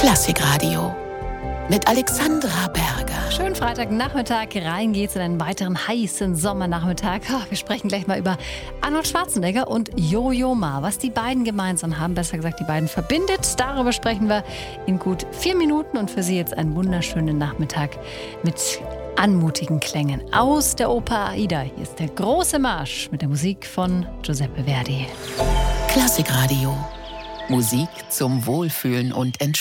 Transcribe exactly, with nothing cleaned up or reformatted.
Klassikradio mit Alexandra Berger. Schönen Freitagnachmittag, rein geht's in einen weiteren heißen Sommernachmittag. Wir sprechen gleich mal über Arnold Schwarzenegger und Yo-Yo Ma. Was die beiden gemeinsam haben, besser gesagt die beiden verbindet, darüber sprechen wir in gut vier Minuten. Und für Sie jetzt einen wunderschönen Nachmittag mit anmutigen Klängen aus der Oper Aida. Hier ist der große Marsch mit der Musik von Giuseppe Verdi. Klassikradio. Musik zum Wohlfühlen und Entspannen.